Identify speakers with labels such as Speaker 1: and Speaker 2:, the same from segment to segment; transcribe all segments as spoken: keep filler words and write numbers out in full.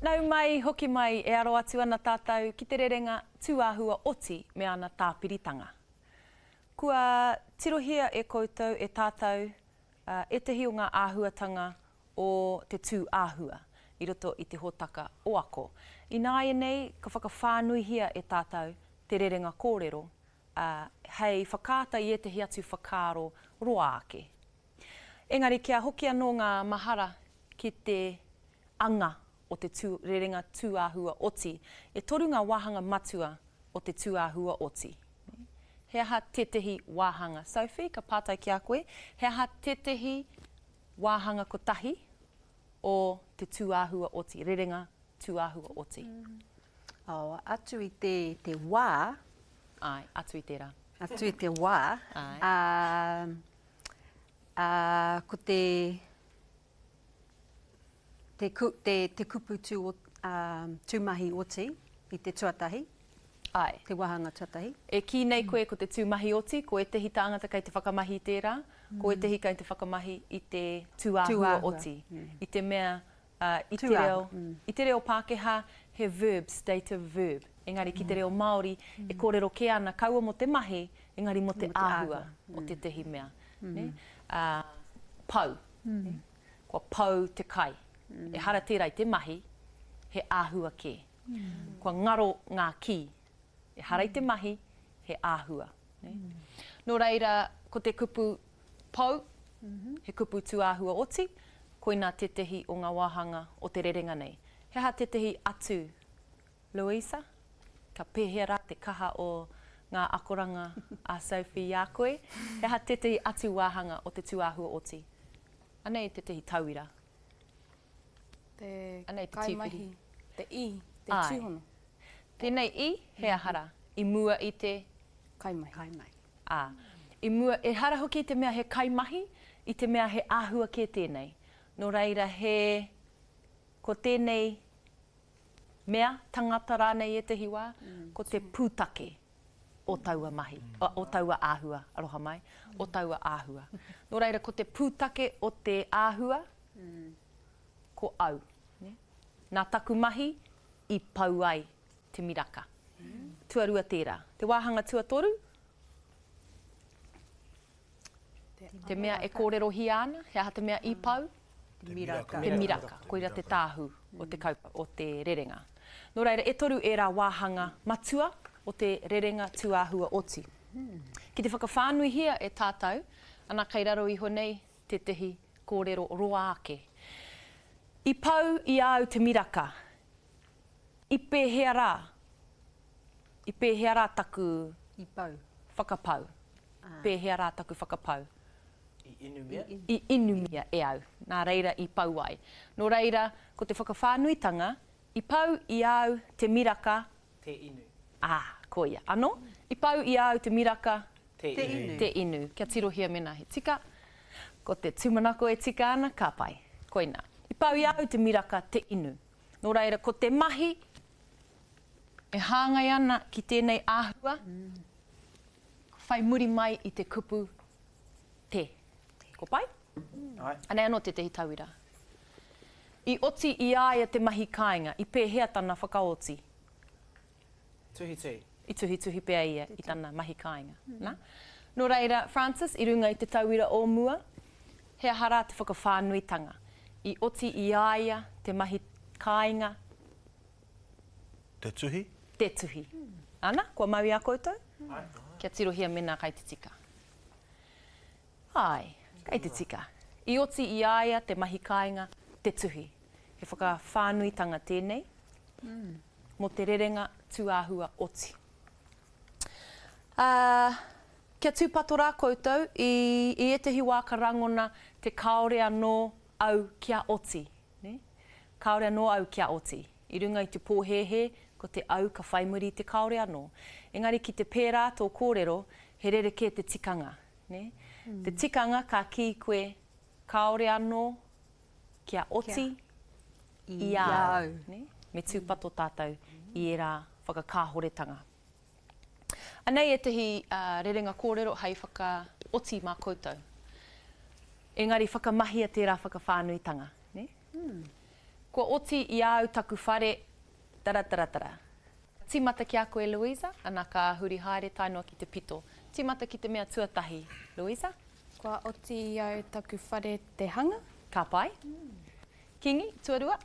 Speaker 1: Nau mai, hoki mai, e aro atu ana tātou ki te rerenga tuāhua oti me ana tāpiritanga. Kua tirohia e koutou e tātou uh, e tehi o ngā āhuatanga o te tūāhua i roto i te hōtaka o ako. I nāia nei, ka whakawhānuihia e tātou te rerenga kōrero uh, hei whakāta i e tehi atu whakaro roa ake. Engari kia hoki anō ngā mahara ki te anga o te tū, rerenga tuāhua oti, e toru ngā wāhanga matua o te tuāhua oti. He aha tetehi wāhanga. Sophie, ka pātai ki a koe, he aha tetehi wāhanga kotahi o te tuāhua oti, rerenga tuāhua oti.
Speaker 2: Mm. Oh, atu i te, te wā.
Speaker 1: Ai, atu i te rā.
Speaker 2: Atu i te wā.
Speaker 1: Ai.
Speaker 2: Uh, uh, ko te... Te, ku, te, te kupu tū, um, tūmahi oti i te tuatahi.
Speaker 1: Ai.
Speaker 2: Te wahanga tuatahi.
Speaker 1: E ki nei koe ko te tūmahi oti, ko e tehi tāngata kei te whakamahi i tērā, mm. ko e tehi kei te whakamahi i te tuāhua, tuāhua. oti. Mm. I te mea, uh, i, te reo, mm. i te reo Pākehā, he verb, stative verb. Engari ki te reo Māori, mm. e kōrero ke ana, kaua mo te mahi, engari mo te, mo te āhua mm. o te tehi mea. Mm. Ne? Uh, pau. Mm. Ne? Kua pau te kai. Mm. E hara tērā i te mahi, he āhua ke. Mm. Kua ngaro ngā ki, e hara i te mahi, he āhua. Ne? Mm. Nō reira, ko te kupu pau, mm-hmm. he kupu tuāhua oti, koina te tehi o ngā wāhanga o te rerenga nei. He ha te tehi atu, Louisa, ka pēhera te kaha o ngā akoranga a Sophie i a koe. He ha te tehi atu wāhanga o te tuāhua oti. Anei te tehi tauira.
Speaker 3: Te
Speaker 1: Anei, te
Speaker 3: kaimahi, te i, te
Speaker 1: Ai.
Speaker 3: tūhono.
Speaker 1: Tēnei i, he ahara, i mua i te...
Speaker 3: Kaimahi.
Speaker 2: Kaimahi.
Speaker 1: Ah. I mua, e hara hoki i te mea he kaimahi, i te mea he āhua ke tēnei. Nō reira he, ko tēnei mea, tangata rānei e te hiwa, mm. ko te pūtake o taua mahi, o, o taua āhua, aroha mai, o taua āhua. Nō reira, ko te pūtake o te āhua, mm. ko au. Ne? Nā taku mahi i pau ai te miraka. Mm. Tuarua tērā. Te wāhanga tuatoru, te, te mea e kōrero hi ana, he aha te mea i pau,
Speaker 2: te miraka.
Speaker 1: Te miraka, koira te tāhu o te, kaupa, o te rerenga. Nō reira, e toru e rā wāhanga matua o te rerenga tuāhua oti. Mm. Ki te whakawhānuihia e tātou, ana kei raro iho nei te tehi kōrero roa ake. I pau i au te miraka, i pēhea rā, i pēhea rā taku
Speaker 2: I pau.
Speaker 1: whakapau, ah. pēhea rā taku whakapau.
Speaker 4: I inumia?
Speaker 1: I, I inumia e au, nā reira i pau ai. Nō reira, ko te whakawhānuitanga, i pau i au te miraka...
Speaker 4: Te inu.
Speaker 1: Ah, koia. Ano? I pau i au te miraka...
Speaker 4: Te,
Speaker 2: te
Speaker 4: inu.
Speaker 2: inu.
Speaker 1: Te inu. Kia tirohia mena he tika. Ko te tumanako e tika ana, ka pai. Koina. I pau i au te miraka te inu. Nō reira, ko te mahi, e hāngai ana ki tēnei āhua, mm. whai muri mai i te kupu te. Ko pai?
Speaker 4: Mm. Ai.
Speaker 1: Anei anō te tehi tauira. I oti i aia te mahi kāinga, i pēhea tana whakaoti.
Speaker 4: Tuhi tuhi.
Speaker 1: I tuhi tuhi pēa ia i tana mahi kāinga. Mm. Na? Nō reira, Francis, i runga i te tauira o mua, he ahara te whakawhānuitanga. I oti i aia te mahi kāinga.
Speaker 5: Te tuhi?
Speaker 1: Te tuhi. Mm. Ana, kua maui a koutou?
Speaker 4: Ai.
Speaker 1: Kia tirohia mena kai te tika. Ai, kai te tika. I oti i aia te mahi kāinga, te tuhi. He whakawhānuitanga tēnei, mm. mo te rerenga tuāhua oti. Uh, kia tūpato rā koutou i, i etehi wā ka rangona te kaore anō au kia oti. Ne? Kaore anō au kia oti. I runga i te pōhehe, ko te au ka whaimuri i te kaore anō. Engari ki te pērā tō kōrero, he rereke te tikanga. Ne? Mm. Te tikanga ka ki koe kaore anō kia oti kia. i au. Ne? Me tūpato tātou i e rā whakakāhoretanga. Anei e tehi uh, rerenga kōrero hei whaka oti mā koutou. Engari whakamahia tērā whakawhānuitanga. Ne? Mm. Ko oti i au taku whare, tara tara tara. Tīmata ki a koe, Louisa, ana ka huri haere tainua ki te pito. Tīmata ki te mea tuatahi, Louisa.
Speaker 3: Kua oti i au taku whare te hanga.
Speaker 1: Ka pai. Kingi, tuarua.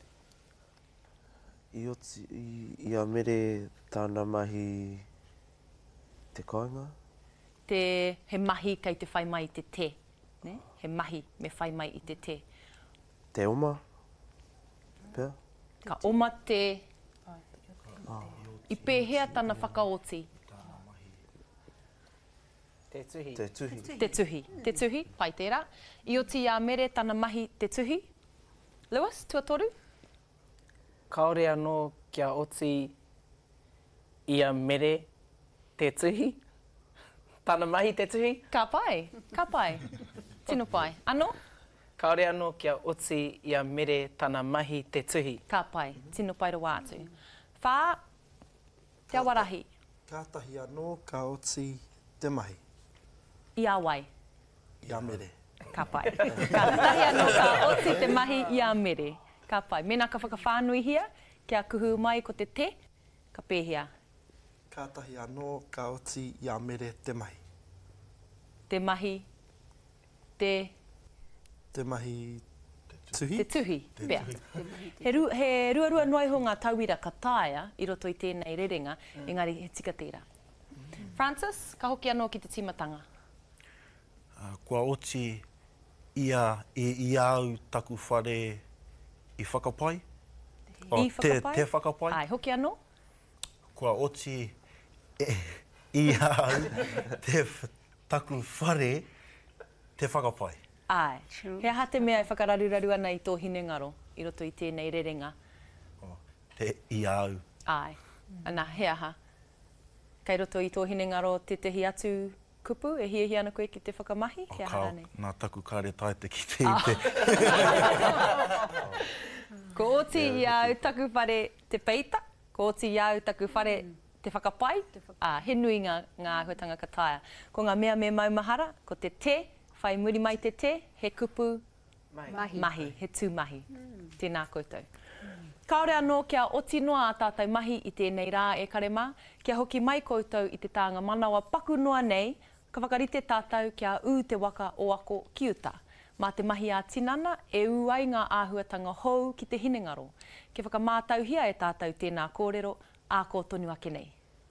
Speaker 6: I oti i, i a mere tāna mahi te kāinga.
Speaker 1: Te, he mahi kei te whai mai i te te. Ne? He mahi me whai mai i te te.
Speaker 6: Te oma. Pea.
Speaker 1: Ka oma te... I pēhea tana whakaoti.
Speaker 4: Te tuhi.
Speaker 6: Te tuhi.
Speaker 1: Te tuhi. Te tuhi, pai tērā. I oti i a mere tana mahi te tuhi. Lewis, tuatoru?
Speaker 4: Kaore anō kia oti i a mere te tuhi. Tana mahi te tuhi.
Speaker 1: Ka pai, ka pai. Tino pai. Ano?
Speaker 4: Kaore anō kia oti i a mere tana mahi te tuhi.
Speaker 1: Ka pai, tino pai rawa atu. Whā, te awarahi.
Speaker 5: Kātahi anō ka oti te mahi.
Speaker 1: I a wai.
Speaker 5: I a mere.
Speaker 1: Ka pai. Ka tahi anō ka oti te mahi i a mere. Ka pai. Mena ka whakawhānui hia, kia kuhu mai ko te te, ka pēhea.
Speaker 5: Kātahi anō ka oti i a mere te mahi.
Speaker 1: Te mahi, te...
Speaker 5: Te mahi tuhi.
Speaker 1: Te tuhi, pea. He, ru, he ruarua noai ho ngā tauira ka tāia i roto i tēnei rerenga, mm. engari he tika tērā. Mm. Francis, ka hoki anō ki te timatanga.
Speaker 5: Uh, kua oti ia e i au taku whare i whakapai.
Speaker 1: O, I whakapai?
Speaker 5: Te, te whakapai.
Speaker 1: Ai, hoki anō?
Speaker 5: Kua oti e, i au te f- taku whare te whakapai.
Speaker 1: Ai. He aha te mea e whakararuraru ana i tō hinengaro i roto i tēnei rerenga.
Speaker 5: Oh, te i au.
Speaker 1: Ai. Ana, he aha. Kei roto i tō hinengaro te tehi atu kupu, e hiahi ana koe ki te whakamahi, he
Speaker 5: Oh,
Speaker 1: aha nei.
Speaker 5: nā taku kāre taite ki te i te.
Speaker 1: Ko oti i au taku whare te peita, ko oti i au taku whare te whakapai, ah, he nui ngā, ngā huatanga ka taia. Ko ngā mea me maumahara, ko te te, whai muri mai te te, he kupu
Speaker 4: Mahi.
Speaker 1: mahi, he tū mahi. Mm. Tēnā koutou. Mm. Kaore anō kia oti noa a tātai mahi i tēnei rā e karema, kia hoki mai koutou i te tānga manawa paku noa nei, ka whakarite tātou kia ū te waka o ako kiuta. Mā te mahi a tinana, e ū ai ngā āhuatanga hou ki te hinengaro. Ke whakamātauhia e tātou tēnā kōrero, a ko tonu ake nei.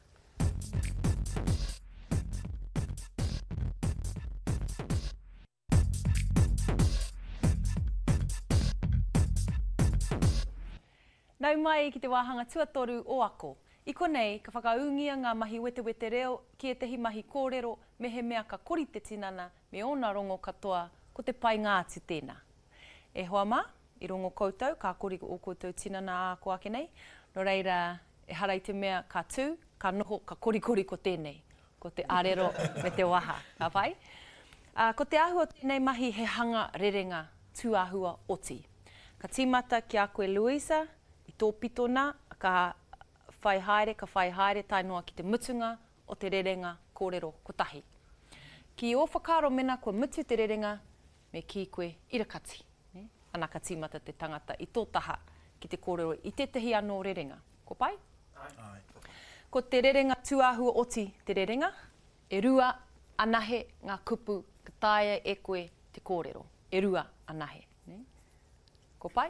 Speaker 1: Nau mai ki te wāhanga tuatoru o ako. I konei, ka whakaungia ngā mahi wete wete reo ki e tehi mahi kōrero me he mea ka kori te tinana me ona rongo katoa ko te pai ngāti tēnā. E hoa mā, i rongo koutou, ka kori o koutou tinana a ko ake nei. No reira, e harai te mea ka tū, ka noho, ka kori kori ko tēnei. Ko te arero me te waha, ka pai? Uh, ko te āhua tēnei mahi he hanga rerenga tū āhua oti. Ka tīmata ki a koe Louisa, i tō pitona, ka whai haere, ka whai haere tainua ki te mutunga o te rerenga kōrero kotahi. Ki o whakaro mena kua mutu te rerenga, me ki koe irakati. Ne? Ana ka tīmata te tangata i tō taha ki te kōrero i te tehi anō rerenga. Ko pai?
Speaker 5: Ai.
Speaker 1: Ko te rerenga tuāhua oti te rerenga, e rua anahe ngā kupu ka tāia e koe te kōrero. E rua anahe. Ne? Ko pai?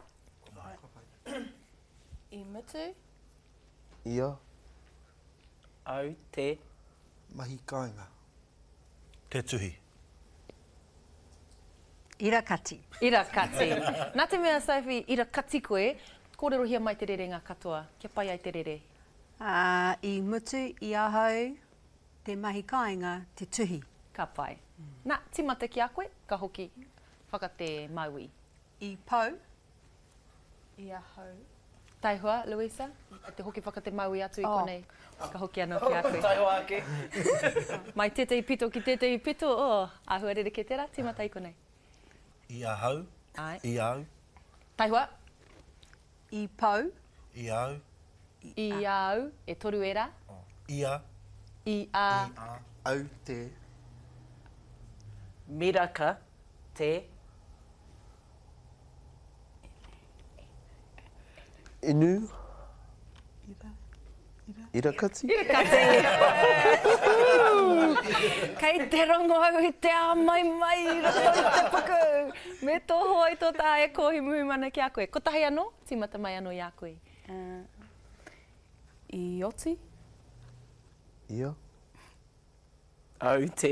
Speaker 3: I mutu.
Speaker 6: Ia.
Speaker 4: Au te
Speaker 5: Mahi kāinga.
Speaker 7: Te tuhi.
Speaker 2: Irakati.
Speaker 1: Irakati. Nā te mea, Sophie, irakati koe, kōrero hia mai te rerenga katoa. Kia pai ai te rere?
Speaker 2: Uh, I mutu, i ahau, te mahi kāinga, te tuhi.
Speaker 1: Ka pai. Mm. Nā, timata ki a koe, ka hoki whakate maui.
Speaker 2: I pau.
Speaker 3: I ahau.
Speaker 1: Tai hoa, Louisa? Te hoki whakate maui atu i
Speaker 2: Oh.
Speaker 1: konei. Ka hoki anō ki a koe.
Speaker 4: tai hoa ake.
Speaker 1: Mai tētei pito ki tētei pito, oh, ahua rere ke tērā, timata i konei.
Speaker 7: I ahau.
Speaker 1: Ai.
Speaker 7: I au.
Speaker 1: Tai hoa,
Speaker 2: I pau.
Speaker 7: I au.
Speaker 1: i au, e toru era,
Speaker 7: Oh. Ia.
Speaker 1: i a,
Speaker 7: I a.
Speaker 5: Au te.
Speaker 4: Miraka te
Speaker 6: Inu. Irakati.
Speaker 1: Kei te rongo au i te a mai mai i roto i te puku. Me toho i tō tā e kohi muhi mana ki a koe. Ko tahi anō? Tīmata mai anō i a koe.
Speaker 3: Uh, I oti.
Speaker 6: Ia.
Speaker 4: Au te.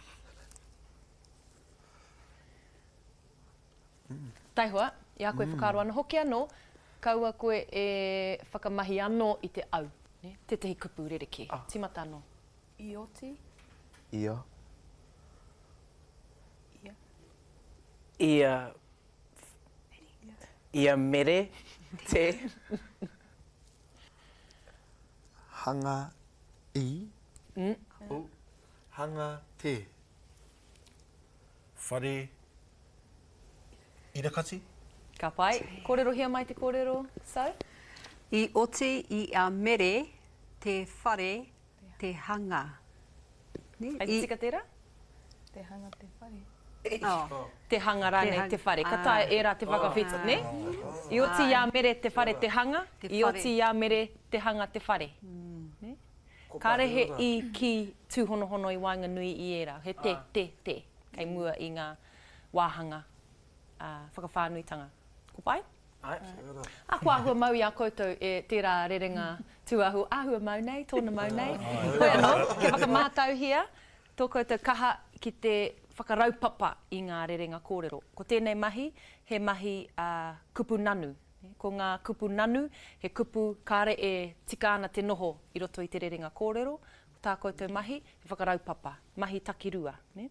Speaker 1: Taihua, i a koe whakaaro ana hoki anō, kaua koe e whakamahi anō i te au. Ne? Te tehi kupu rereke. Ah. Tīmata anō.
Speaker 3: I oti.
Speaker 6: Ia.
Speaker 3: Ia.
Speaker 4: Ia... Ia mere te...
Speaker 5: Hanga i.
Speaker 1: Mm.
Speaker 5: Oh. Hanga te. Whare. Irakati.
Speaker 1: Ka pai. Kōrero hia mai te kōrero, Sau?
Speaker 2: I oti i a mere, te whare, te hanga. Ne?
Speaker 1: Ai tika tērā?
Speaker 3: Te hanga te whare.
Speaker 2: Oh.
Speaker 1: Te hanga rānei,
Speaker 2: hang-
Speaker 1: te whare. Ka
Speaker 2: ah.
Speaker 1: tae e rā te whakawhito, ne? I oti ia mere te whare te hanga,
Speaker 2: Te
Speaker 1: i
Speaker 2: whare.
Speaker 1: oti ia mere te hanga te whare. Ne? Ka rehe i ki tūhonohono i Wainganui i era. He te, te, te. Kei mua i ngā wāhanga uh, whakawhānuitanga. Ko pai?
Speaker 4: Ai.
Speaker 1: A ko ahua mau i a koutou e tērā rerenga tuahu. Ahua mau nei, tōna mau nei. Koe anō, ke whakamātau hia, tō koutou kaha ki te whakaraupapa i ngā rerenga kōrero. Ko tēnei mahi, he mahi uh, kupu nanu. Ko ngā kupu nanu, he kupu kāre e tika ana te noho i roto i te rerenga kōrero. Ko tā koutou mahi, he whakaraupapa. Mahi takirua. Ne?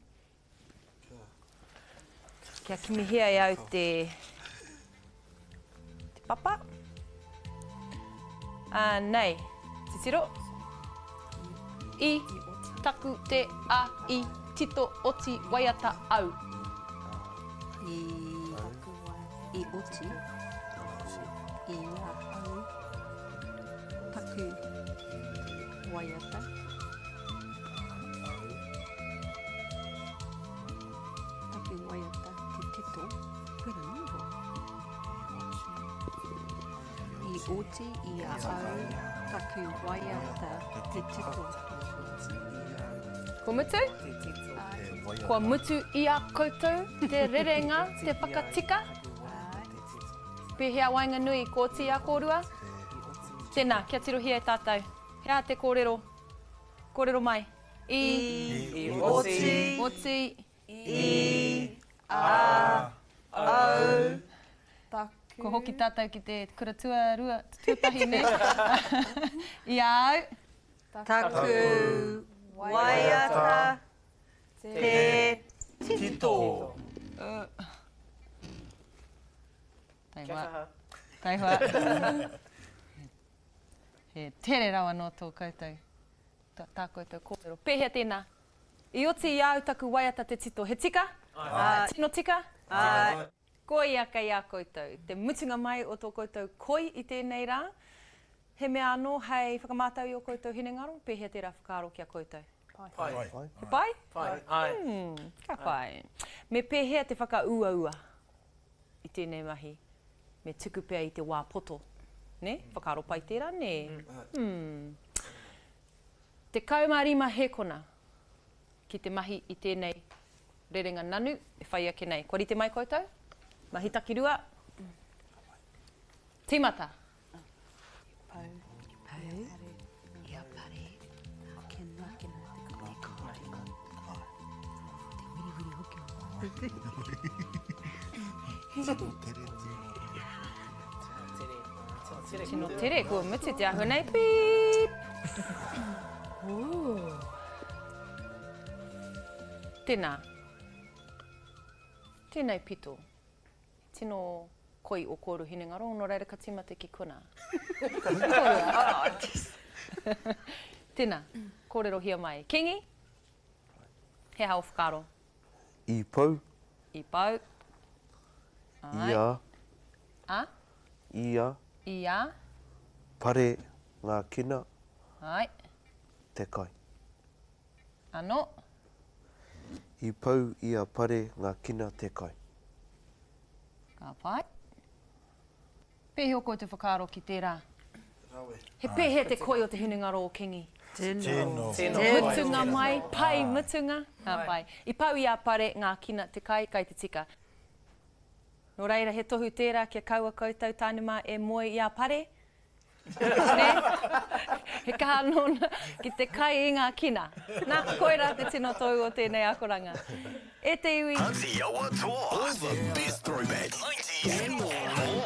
Speaker 1: Kia kimihia e au te... te papa. Uh, nei, te tiro. I taku te a i tito oti waiata au.
Speaker 2: I, I oti. I a au. Taku waiata. Taku waiata te tito. Pera niho. I oti i a au. Taku waiata te tito.
Speaker 1: Ko mutu? Ko mutu i a koutou te rerenga, te whakatika. Pēhea Wainganui, ko ti a kōrua. Tēnā, kia tirohia e tātou. Hea te kōrero. Kōrero mai. I,
Speaker 4: I oti.
Speaker 1: oti,
Speaker 3: I.
Speaker 1: a,
Speaker 3: Au. Taku.
Speaker 1: ko hoki tātou ki te kuratua rua tūtahi ne. I a au.
Speaker 2: Taku waiata te
Speaker 5: Tito.
Speaker 1: Taihua. Taihua. He tere rawa no tō koutou. Tā, tā koutou kōrero. Pēhea tēnā. I oti i au taku waiata te tito. He tika? Ai. Tino tika?
Speaker 2: Ai.
Speaker 1: Koi aka i a koutou. Te mutunga mai o tō koutou koi i tēnei rā. He mea anō hei whakamātau i o koutou hinengaro. Pēhea tērā whakaaro ki a koutou.
Speaker 4: Pai.
Speaker 1: Ke pai?
Speaker 4: Pai. Ai.
Speaker 1: Hmm, ka pai. Me pēhea te whakaua-ua i tēnei mahi. Me tuku pēr i te wā poto. Ne? Whakaaro pai tērā, ne? Hmm. Te kaumārima hekona ki te mahi i tēnei rerenga nanu, e whai ake nei. Kua rite mai koutou? Mahi takirua. Tīmata.
Speaker 2: Pau. Pau. Ia pare. Kena. Kena. Te kōrero. Te wiriwiri hoki o.
Speaker 1: Tino tere, kua mutu te ahu nei. Pīp! Ooh. Tēnā. Tēnei pito. Tino koi o kōru hinengaro, no reira ka tīmata ki kuna. Tēnā, kōrero hia mai. Kingi? He hao whakaro.
Speaker 6: I pau.
Speaker 1: I pau. Ai.
Speaker 6: Ia.
Speaker 1: A?
Speaker 6: Ia.
Speaker 1: Ia.
Speaker 6: Pare ngā kina
Speaker 1: Ai.
Speaker 6: te kai.
Speaker 1: Ano.
Speaker 6: I pau ia pare ngā kina te kai.
Speaker 1: Ka pai. Pēhe o koe te whakaaro ki tērā. He pēhe te koe o te hinengaro o Kingi.
Speaker 7: Tēnō.
Speaker 1: Mutunga mai, pai mutunga. Nā pai. I pau i a pare ngā kina te kai, kai te tika. Nō reira, he tohu tērā kia kaua koutou tānema e moe i a pare. Ne? He kaha nōna ki te kai i ngā kina. Nā, koe rā te tino tau o tēnei akoranga. E te iwi.
Speaker 8: Aotearoa Tour. All the best throwback nineties and more.